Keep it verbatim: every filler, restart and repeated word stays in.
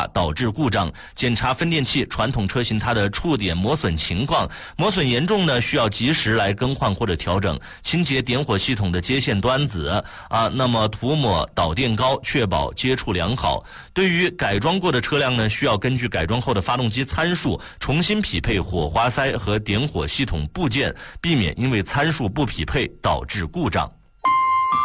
导致故障，检查分电器传统车型它的触点磨损情况，磨损严重呢，需要及时来更换或者调整，清洁点火系统的接线端子啊，那么涂抹导电膏，确保接触良好。对于改装过的车辆呢，需要根据改装后的发动机参数重新匹配火花塞和点火系统部件，避免因为参数不匹配导致故障。